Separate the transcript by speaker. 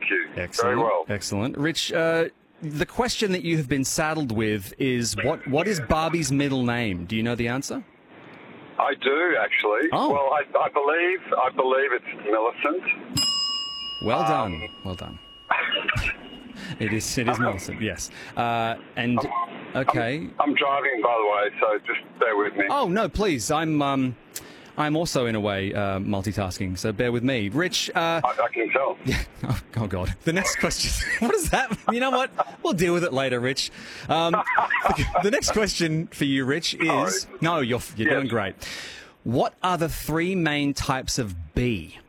Speaker 1: you.
Speaker 2: Excellent.
Speaker 1: Very well.
Speaker 2: Excellent. Rich, the question that you have been saddled with is what is Barbie's middle name? Do you know the answer?
Speaker 1: I do, actually.
Speaker 2: Oh.
Speaker 1: Well, I believe it's Millicent.
Speaker 2: Well done. Well done. It is Millicent, yes. And okay.
Speaker 1: I'm driving, by the way, so just bear with me.
Speaker 2: Oh no, please. I'm also in a way multitasking, so bear with me. Rich.
Speaker 1: I can tell.
Speaker 2: Oh God. The next question. What is that? You know what? We'll deal with it later, Rich. The next question for you, Rich, is
Speaker 1: Sorry.
Speaker 2: no. You're doing great. What are the three main types of bee?